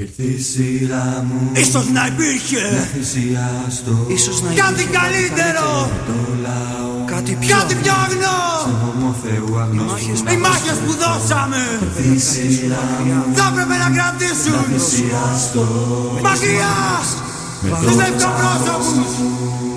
Ήρθε η σειρά μου, ίσως να υπήρχε να θυσιάστω, ίσως να κάτι καλύτερο, κάτι πιο αγνό. Οι μάχες που δώσαμε θα έπρεπε να κρατήσουν μακριά στους ευτοπρόσωπους.